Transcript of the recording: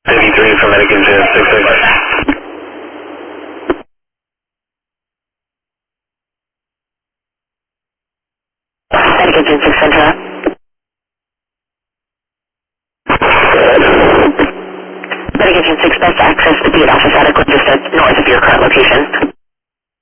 53 for Medic Engine 66. Medic Engine 6 Central. Medic Engine 6, best access to be at Alpha Static, just north of your current location.